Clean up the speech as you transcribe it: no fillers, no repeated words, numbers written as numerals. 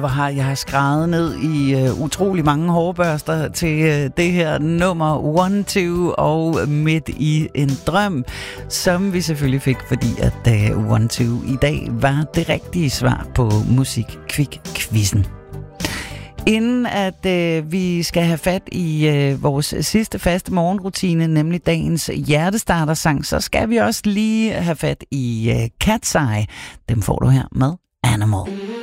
Jeg har skrevet ned i utrolig mange hårbørster til det her nummer 1-2 og Midt i en drøm, som vi selvfølgelig fik, fordi at 1-2 i dag var det rigtige svar på Musikquizzen. Inden at vi skal have fat i vores sidste faste morgenrutine, nemlig dagens hjertestartersang, så skal vi også lige have fat i Cat's Eye. Dem får du her med Animal.